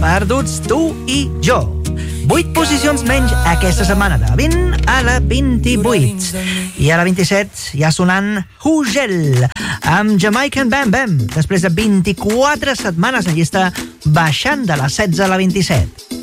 perduts tu i jo. 8 posicions menys aquesta setmana, de la 20 a la 28. I a la 27 ja sonant Hugel, amb Jamaican Bam Bam, després de 24 setmanes en llista, baixant de la 16 a la 27.